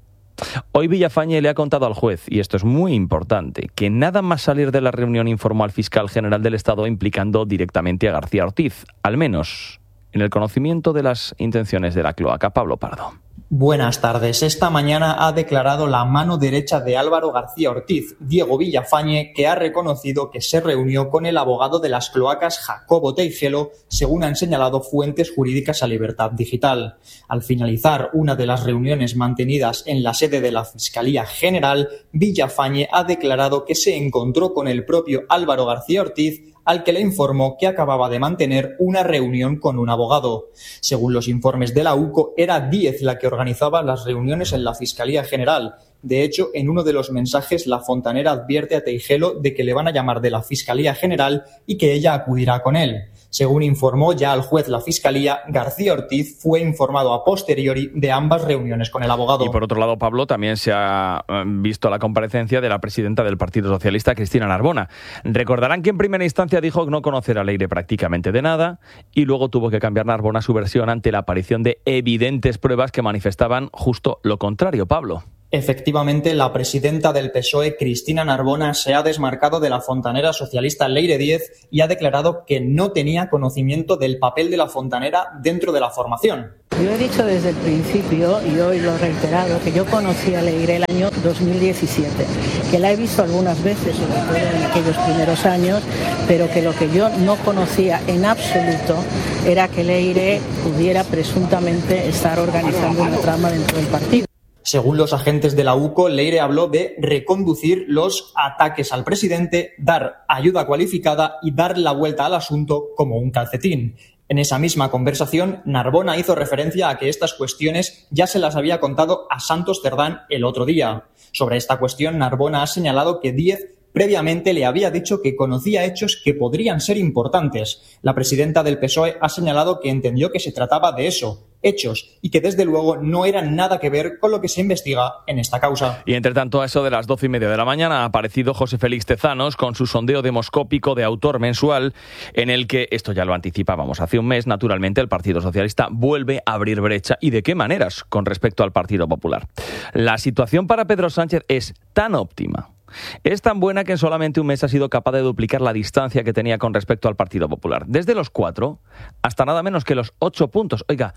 Hoy Villafañe le ha contado al juez, y esto es muy importante, que nada más salir de la reunión informó al fiscal general del Estado implicando directamente a García Ortiz, al menos en el conocimiento de las intenciones de la cloaca. Pablo Pardo. Buenas tardes. Esta mañana ha declarado la mano derecha de Álvaro García Ortiz, Diego Villafañe, que ha reconocido que se reunió con el abogado de las cloacas Jacobo Teijelo, según han señalado fuentes jurídicas a Libertad Digital. Al finalizar una de las reuniones mantenidas en la sede de la Fiscalía General, Villafañe ha declarado que se encontró con el propio Álvaro García Ortiz, al que le informó que acababa de mantener una reunión con un abogado. Según los informes de la U C O, era Díez la que organizaba las reuniones en la Fiscalía General. De hecho, en uno de los mensajes, la fontanera advierte a Teijelo de que le van a llamar de la Fiscalía General y que ella acudirá con él. Según informó ya al juez la Fiscalía, García Ortiz fue informado a posteriori de ambas reuniones con el abogado. Y por otro lado, Pablo, también se ha visto la comparecencia de la presidenta del Partido Socialista, Cristina Narbona. Recordarán que en primera instancia dijo no conocer a Leire prácticamente de nada y luego tuvo que cambiar Narbona su versión ante la aparición de evidentes pruebas que manifestaban justo lo contrario. Pablo. Efectivamente, la presidenta del P S O E, Cristina Narbona, se ha desmarcado de la fontanera socialista Leire Díez y ha declarado que no tenía conocimiento del papel de la fontanera dentro de la formación. Yo he dicho desde el principio, y hoy lo he reiterado, que yo conocí a Leire el año dos mil diecisiete, que la he visto algunas veces, sobre todo en aquellos primeros años, pero que lo que yo no conocía en absoluto era que Leire pudiera presuntamente estar organizando una trama dentro del partido. Según los agentes de la U C O, Leire habló de reconducir los ataques al presidente, dar ayuda cualificada y dar la vuelta al asunto como un calcetín. En esa misma conversación, Narbona hizo referencia a que estas cuestiones ya se las había contado a Santos Cerdán el otro día. Sobre esta cuestión, Narbona ha señalado que Díez previamente le había dicho que conocía hechos que podrían ser importantes. La presidenta del P S O E ha señalado que entendió que se trataba de eso, hechos, y que desde luego no eran nada que ver con lo que se investiga en esta causa. Y entre tanto, a eso de las doce y media de la mañana ha aparecido José Félix Tezanos con su sondeo demoscópico de autor mensual, en el que, esto ya lo anticipábamos hace un mes, naturalmente el Partido Socialista vuelve a abrir brecha. ¿Y de qué maneras? Con respecto al Partido Popular. La situación para Pedro Sánchez es tan óptima, es tan buena que en solamente un mes ha sido capaz de duplicar la distancia que tenía con respecto al Partido Popular. Desde los cuatro hasta nada menos que los ocho puntos. Oiga,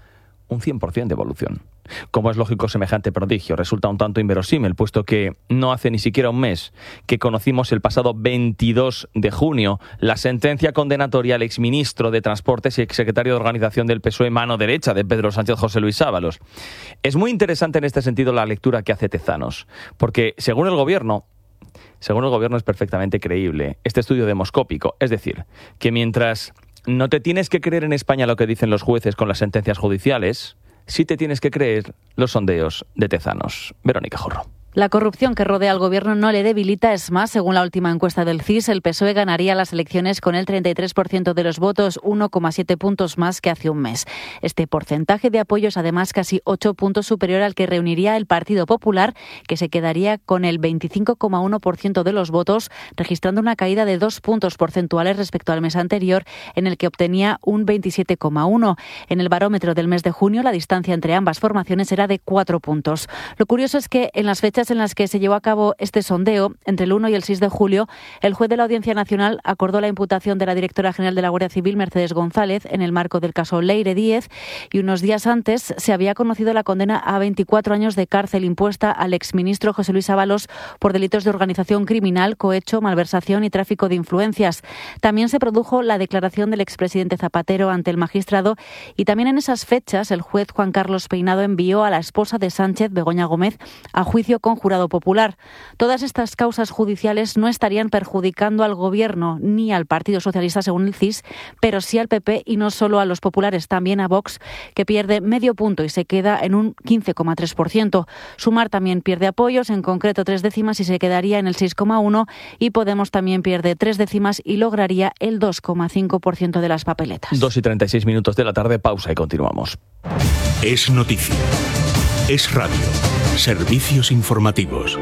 un cien por ciento de evolución. Como es lógico, semejante prodigio resulta un tanto inverosímil, puesto que no hace ni siquiera un mes que conocimos el pasado veintidós de junio la sentencia condenatoria al exministro de Transportes y exsecretario de Organización del P S O E, mano derecha de Pedro Sánchez, José Luis Ábalos. Es muy interesante en este sentido la lectura que hace Tezanos, porque según el gobierno, según el gobierno es perfectamente creíble este estudio demoscópico, es decir, que mientras no te tienes que creer en España lo que dicen los jueces con las sentencias judiciales, sí te tienes que creer los sondeos de Tezanos. Verónica Jorro. La corrupción que rodea al gobierno no le debilita, es más, según la última encuesta del C I S, el P S O E ganaría las elecciones con el treinta y tres por ciento de los votos, uno coma siete puntos más que hace un mes. Este porcentaje de apoyo es además casi ocho puntos superior al que reuniría el Partido Popular, que se quedaría con el veinticinco coma uno por ciento de los votos, registrando una caída de dos puntos porcentuales respecto al mes anterior, en el que obtenía un veintisiete coma uno. En el barómetro del mes de junio, la distancia entre ambas formaciones era de cuatro puntos. Lo curioso es que en las fechas en las que se llevó a cabo este sondeo, entre el uno y el seis de julio, el juez de la Audiencia Nacional acordó la imputación de la directora general de la Guardia Civil, Mercedes González, en el marco del caso Leire Díez, y unos días antes se había conocido la condena a veinticuatro años de cárcel impuesta al exministro José Luis Ábalos por delitos de organización criminal, cohecho, malversación y tráfico de influencias. También se produjo la declaración del expresidente Zapatero ante el magistrado, y también en esas fechas el juez Juan Carlos Peinado envió a la esposa de Sánchez, Begoña Gómez, a juicio con jurado popular. Todas estas causas judiciales no estarían perjudicando al Gobierno ni al Partido Socialista, según el C I S, pero sí al P P, y no solo a los populares, también a Vox, que pierde medio punto y se queda en un quince coma tres por ciento. Sumar también pierde apoyos, en concreto tres décimas, y se quedaría en el seis coma uno por ciento, y Podemos también pierde tres décimas y lograría el dos coma cinco por ciento de las papeletas. dos y treinta y seis minutos de la tarde, pausa y continuamos. Es noticia. Es radio. Servicios informativos.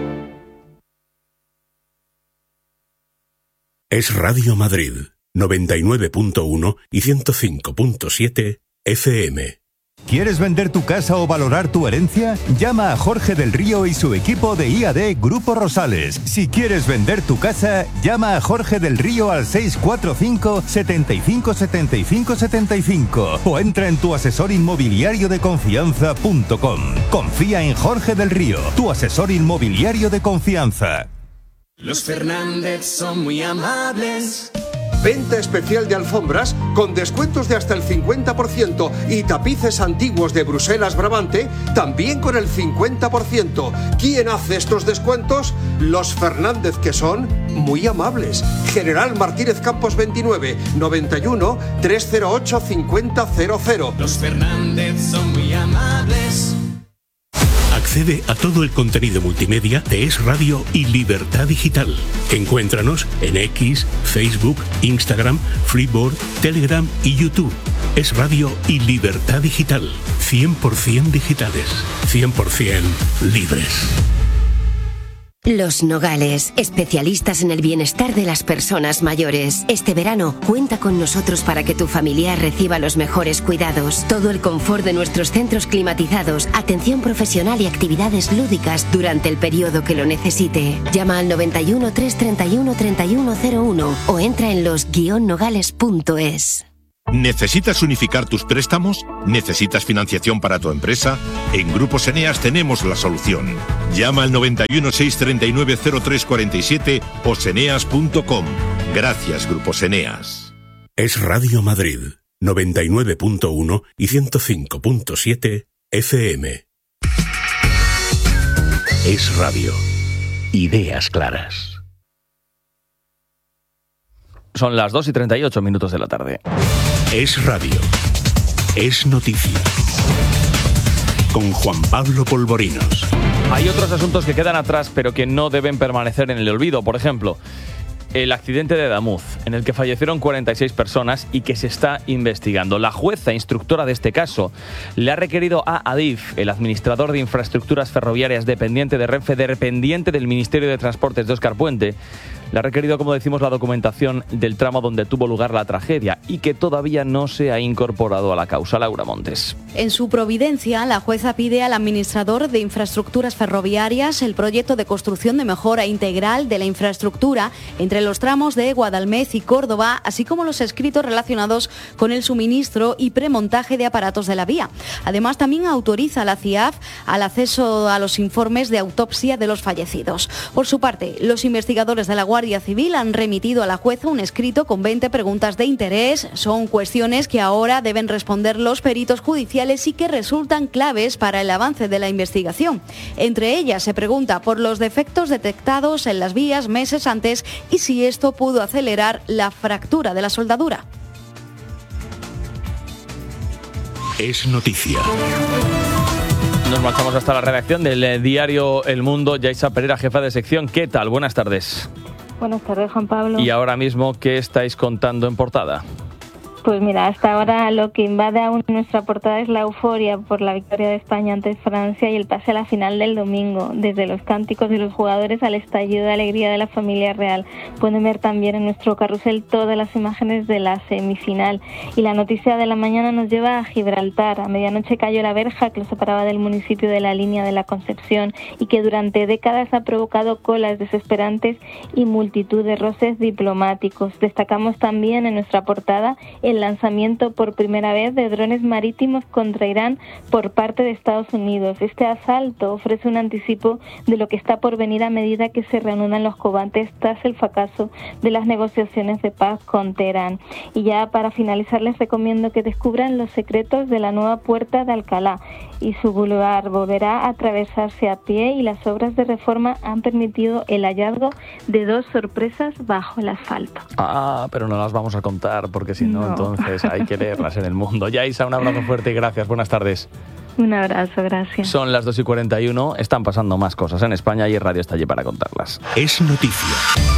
Es Radio Madrid, noventa y nueve punto uno y ciento cinco punto siete F M. ¿Quieres vender tu casa o valorar tu herencia? Llama a Jorge del Río y su equipo de I A D Grupo Rosales. Si quieres vender tu casa, llama a Jorge del Río al seis cuatro cinco, setenta y cinco, setenta y cinco, setenta y cinco o entra en tu asesor inmobiliario de confianza punto com. Confía en Jorge del Río, tu asesor inmobiliario de confianza. Los Fernández son muy amables. Venta especial de alfombras con descuentos de hasta el cincuenta por ciento y tapices antiguos de Bruselas Brabante también con el cincuenta por ciento. ¿Quién hace estos descuentos? Los Fernández, que son muy amables. General Martínez Campos veintinueve, noventa y uno, trescientos ocho, cincuenta cero cero. Los Fernández son muy amables. Accede a todo el contenido multimedia de Es Radio y Libertad Digital. Encuéntranos en X, Facebook, Instagram, Freeboard, Telegram y YouTube. Es Radio y Libertad Digital. cien por ciento digitales. cien por ciento libres. Los Nogales, especialistas en el bienestar de las personas mayores. Este verano, cuenta con nosotros para que tu familiar reciba los mejores cuidados. Todo el confort de nuestros centros climatizados, atención profesional y actividades lúdicas durante el periodo que lo necesite. Llama al noventa y uno, trescientos treinta y uno, treinta y uno cero uno o entra en los guion nogales punto es. ¿Necesitas unificar tus préstamos? ¿Necesitas financiación para tu empresa? En Grupos Eneas tenemos la solución. Llama al noventa y uno, seiscientos treinta y nueve, cero tres cuarenta y siete o seneas punto com. Gracias, Grupos Eneas. Es Radio Madrid, noventa y nueve punto uno y ciento cinco punto siete F M. Es Radio. Ideas claras. Son las dos y treinta y ocho minutos de la tarde. Es Radio. Es noticia. Con Juan Pablo Polvorinos. Hay otros asuntos que quedan atrás, pero que no deben permanecer en el olvido. Por ejemplo, el accidente de Damuz, en el que fallecieron cuarenta y seis personas y que se está investigando. La jueza instructora de este caso le ha requerido a Adif, el administrador de infraestructuras ferroviarias dependiente de Renfe, dependiente del Ministerio de Transportes de Óscar Puente, Le ha requerido, como decimos, la documentación del tramo donde tuvo lugar la tragedia y que todavía no se ha incorporado a la causa. Laura Montes. En su providencia, la jueza pide al administrador de infraestructuras ferroviarias el proyecto de construcción de mejora integral de la infraestructura entre los tramos de Guadalmedina y Córdoba, así como los escritos relacionados con el suministro y premontaje de aparatos de la vía. Además, también autoriza a la C I A F al acceso a los informes de autopsia de los fallecidos. Por su parte, los investigadores de la Guardia Civil han remitido a la jueza un escrito con veinte preguntas de interés. Son cuestiones que ahora deben responder los peritos judiciales y que resultan claves para el avance de la investigación. Entre ellas se pregunta por los defectos detectados en las vías meses antes y si esto pudo acelerar la fractura de la soldadura. Es noticia. Nos marchamos hasta la redacción del diario El Mundo. Yaisa Pereira, jefa de sección. ¿Qué tal? Buenas tardes. Buenas tardes, Juan Pablo. Y ahora mismo, ¿qué estáis contando en portada? Pues mira, hasta ahora lo que invade aún nuestra portada es la euforia por la victoria de España ante Francia y el pase a la final del domingo. Desde los cánticos de los jugadores al estallido de alegría de la familia real. Pueden ver también en nuestro carrusel todas las imágenes de la semifinal. Y la noticia de la mañana nos lleva a Gibraltar. A medianoche cayó la verja que lo separaba del municipio de la Línea de la Concepción y que durante décadas ha provocado colas desesperantes y multitud de roces diplomáticos. Destacamos también en nuestra portada el lanzamiento por primera vez de drones marítimos contra Irán por parte de Estados Unidos. Este asalto ofrece un anticipo de lo que está por venir a medida que se reanudan los combates tras el fracaso de las negociaciones de paz con Teherán. Y ya para finalizar les recomiendo que descubran los secretos de la nueva puerta de Alcalá y su boulevard volverá a atravesarse a pie y las obras de reforma han permitido el hallazgo de dos sorpresas bajo el asfalto. Ah, pero no las vamos a contar porque si no, no. entonces hay que leerlas en El Mundo. Yaisa, un abrazo fuerte y gracias. Buenas tardes. Un abrazo, gracias. Son las dos y cuarenta y uno, están pasando más cosas en España y Radio está allí para contarlas. Es noticia.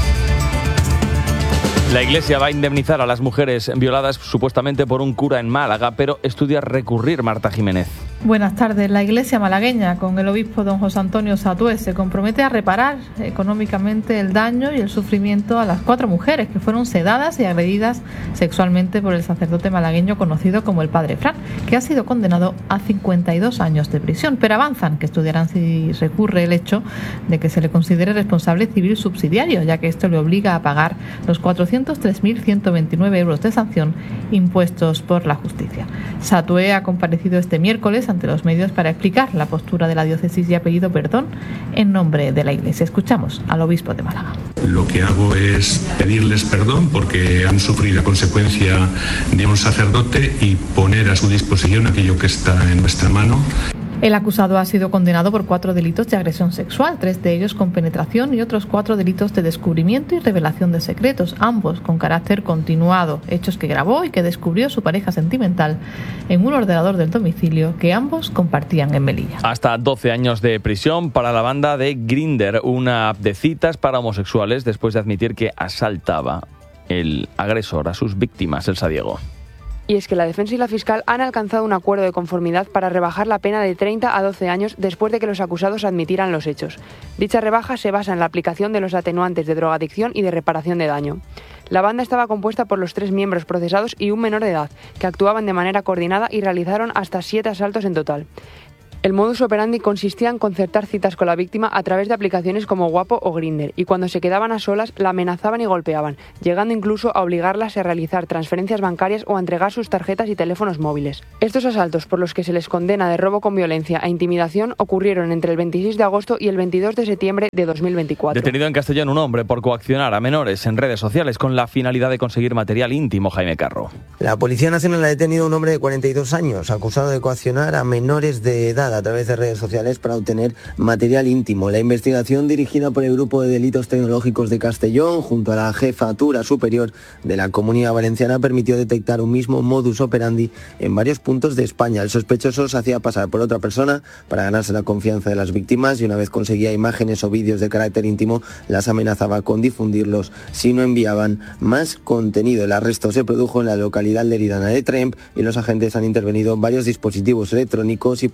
La Iglesia va a indemnizar a las mujeres violadas supuestamente por un cura en Málaga, pero estudia recurrir. Marta Jiménez. Buenas tardes. La Iglesia malagueña, con el obispo don José Antonio Satué, se compromete a reparar económicamente el daño y el sufrimiento a las cuatro mujeres que fueron sedadas y agredidas sexualmente por el sacerdote malagueño conocido como el Padre Fran, que ha sido condenado a cincuenta y dos años de prisión. Pero avanzan que estudiarán si recurre el hecho de que se le considere responsable civil subsidiario, ya que esto le obliga a pagar los cuatrocientos tres mil ciento veintinueve euros de sanción impuestos por la justicia. Satué ha comparecido este miércoles ante los medios para explicar la postura de la diócesis y ha pedido perdón en nombre de la Iglesia. Escuchamos al obispo de Málaga. Lo que hago es pedirles perdón porque han sufrido a consecuencia de un sacerdote y poner a su disposición aquello que está en nuestra mano. El acusado ha sido condenado por cuatro delitos de agresión sexual, tres de ellos con penetración y otros cuatro delitos de descubrimiento y revelación de secretos, ambos con carácter continuado, hechos que grabó y que descubrió su pareja sentimental en un ordenador del domicilio que ambos compartían en Melilla. Hasta doce años de prisión para la banda de Grindr, una app de citas para homosexuales después de admitir que asaltaba el agresor a sus víctimas, Elsa Diego. Y es que la defensa y la fiscal han alcanzado un acuerdo de conformidad para rebajar la pena de treinta a doce años después de que los acusados admitieran los hechos. Dicha rebaja se basa en la aplicación de los atenuantes de drogadicción y de reparación de daño. La banda estaba compuesta por los tres miembros procesados y un menor de edad, que actuaban de manera coordinada y realizaron hasta siete asaltos en total. El modus operandi consistía en concertar citas con la víctima a través de aplicaciones como Guapo o Grindr, y cuando se quedaban a solas la amenazaban y golpeaban, llegando incluso a obligarlas a realizar transferencias bancarias o a entregar sus tarjetas y teléfonos móviles. Estos asaltos, por los que se les condena de robo con violencia e intimidación, ocurrieron entre el veintiséis de agosto y el veintidós de septiembre de dos mil veinticuatro. Detenido en Castellón un hombre por coaccionar a menores en redes sociales con la finalidad de conseguir material íntimo. Jaime Carro. La Policía Nacional ha detenido a un hombre de cuarenta y dos años, acusado de coaccionar a menores de edad a través de redes sociales para obtener material íntimo. La investigación, dirigida por el Grupo de Delitos Tecnológicos de Castellón, junto a la Jefatura Superior de la Comunidad Valenciana, permitió detectar un mismo modus operandi en varios puntos de España. El sospechoso se hacía pasar por otra persona para ganarse la confianza de las víctimas y una vez conseguía imágenes o vídeos de carácter íntimo, las amenazaba con difundirlos si no enviaban más contenido. El arresto se produjo en la localidad leridana de Tremp y los agentes han intervenido varios dispositivos electrónicos y por el momento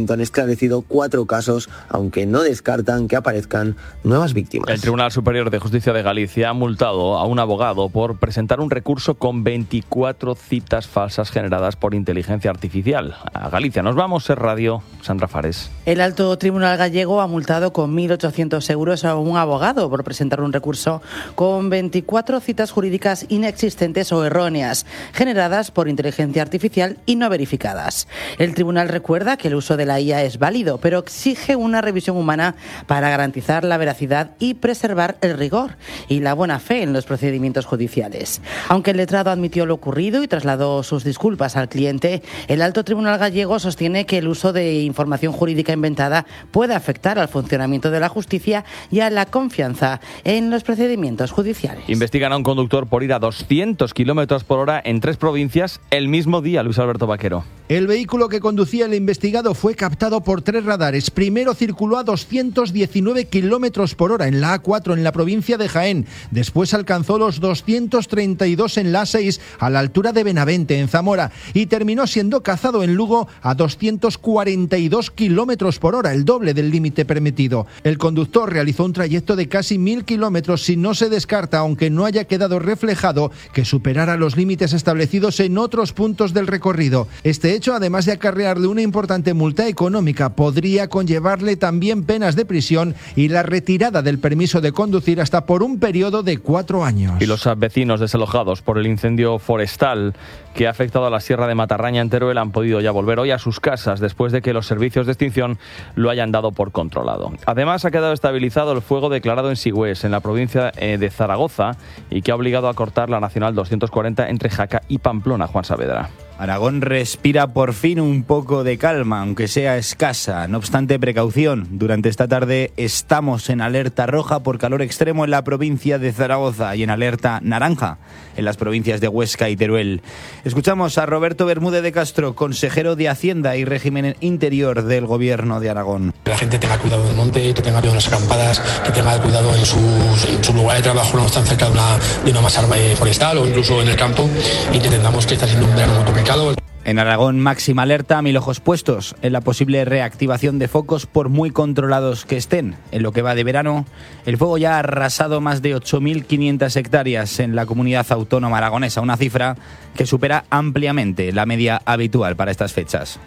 momento han esclarecido cuatro casos, aunque no descartan que aparezcan nuevas víctimas. El Tribunal Superior de Justicia de Galicia ha multado a un abogado por presentar un recurso con veinticuatro citas falsas generadas por inteligencia artificial. A Galicia nos vamos, Ser Radio, Sandra Fares. El Alto Tribunal gallego ha multado con mil ochocientos euros a un abogado por presentar un recurso con veinticuatro citas jurídicas inexistentes o erróneas, generadas por inteligencia artificial y no verificadas. El tribunal recuerda que el uso de la I A es válido, pero exige una revisión humana para garantizar la veracidad y preservar el rigor y la buena fe en los procedimientos judiciales. Aunque el letrado admitió lo ocurrido y trasladó sus disculpas al cliente, el Alto Tribunal gallego sostiene que el uso de información jurídica inventada puede afectar al funcionamiento de la justicia y a la confianza en los procedimientos judiciales. Investigan a un conductor por ir a doscientos kilómetros por hora en tres provincias el mismo día, Luis Alberto Vaquero. El vehículo que conducía el investigado fue captado por tres radares. Primero circuló a doscientos diecinueve kilómetros por hora en la A cuatro en la provincia de Jaén. Después alcanzó los doscientos treinta y dos en la A seis a la altura de Benavente, en Zamora. Y terminó siendo cazado en Lugo a doscientos cuarenta y dos kilómetros por hora, el doble del límite permitido. El conductor realizó un trayecto de casi mil kilómetros si no se descarta, aunque no haya quedado reflejado, que superara los límites establecidos en otros puntos del recorrido. Este hecho, además de acarrearle una importante multa económica, podría conllevarle también penas de prisión y la retirada del permiso de conducir hasta por un periodo de cuatro años. Y los vecinos desalojados por el incendio forestal que ha afectado a la Sierra de Matarraña en Teruel han podido ya volver hoy a sus casas después de que los servicios de extinción lo hayan dado por controlado. Además, ha quedado estabilizado el fuego declarado en Sigüés, en la provincia de Zaragoza, y que ha obligado a cortar la Nacional doscientos cuarenta entre Jaca y Pamplona. Juan Saavedra. Aragón respira por fin un poco de calma, aunque sea escasa. No obstante, precaución. Durante esta tarde estamos en alerta roja por calor extremo en la provincia de Zaragoza y en alerta naranja en las provincias de Huesca y Teruel. Escuchamos a Roberto Bermúdez de Castro, consejero de Hacienda y Régimen Interior del Gobierno de Aragón. Que la gente tenga cuidado del monte, que tenga cuidado en las acampadas, que tenga cuidado en sus, en su lugar de trabajo, no están cerca de una, de una masa forestal o incluso en el campo, y que entendamos que está siendo un verano muy complicado. En Aragón, máxima alerta, mil ojos puestos en la posible reactivación de focos por muy controlados que estén. En lo que va de verano, el fuego ya ha arrasado más de ocho mil quinientas hectáreas en la comunidad autónoma aragonesa, una cifra que supera ampliamente la media habitual para estas fechas.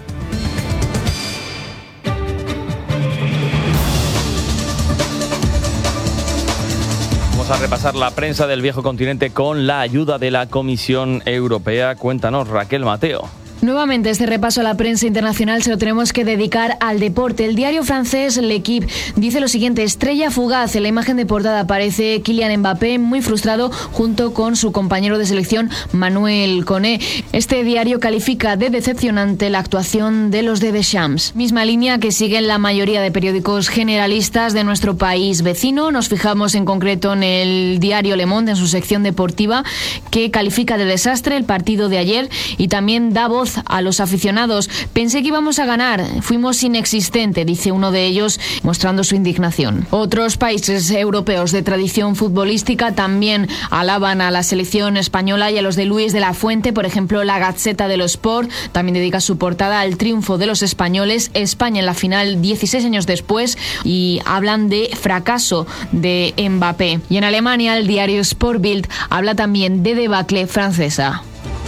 A repasar la prensa del viejo continente con la ayuda de la Comisión Europea. Cuéntanos, Raquel Mateo. Nuevamente este repaso a la prensa internacional se lo tenemos que dedicar al deporte. El diario francés L'Equipe dice lo siguiente: estrella fugaz. En la imagen de portada aparece Kylian Mbappé muy frustrado junto con su compañero de selección Manuel Koné. Este diario califica de decepcionante la actuación de los de Deschamps. Misma línea que siguen la mayoría de periódicos generalistas de nuestro país vecino. Nos fijamos en concreto en el diario Le Monde en su sección deportiva, que califica de desastre el partido de ayer y también da voz a los aficionados. Pensé que íbamos a ganar, fuimos inexistente, dice uno de ellos, mostrando su indignación. Otros países europeos de tradición futbolística también alaban a la selección española y a los de Luis de la Fuente. Por ejemplo, la Gazzetta dello Sport también dedica su portada al triunfo de los españoles, España en la final dieciséis años después, y hablan de fracaso de Mbappé. Y en Alemania el diario Sportbild habla también de debacle francesa.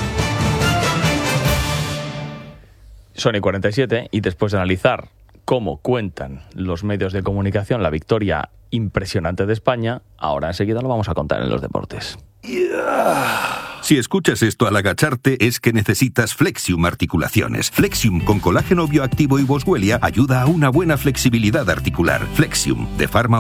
Son y cuarenta y siete, y después de analizar cómo cuentan los medios de comunicación la victoria impresionante de España, ahora enseguida lo vamos a contar en los deportes. Si escuchas esto al agacharte es que necesitas Flexium Articulaciones. Flexium con colágeno bioactivo y boswellia ayuda a una buena flexibilidad articular. Flexium de Pharma